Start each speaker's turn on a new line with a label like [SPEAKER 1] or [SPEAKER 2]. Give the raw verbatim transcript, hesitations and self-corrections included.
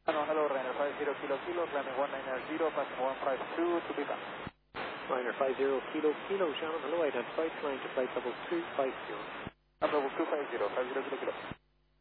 [SPEAKER 1] No, hello, Ryanair five zero kilo kilo, climbing one nine zero, passing one five two to be back.
[SPEAKER 2] Ryanair five zero kilo kilo, Shannon, hello, identified, flying to flight level two five zero.
[SPEAKER 1] Level two five zero, five zero kilo kilo.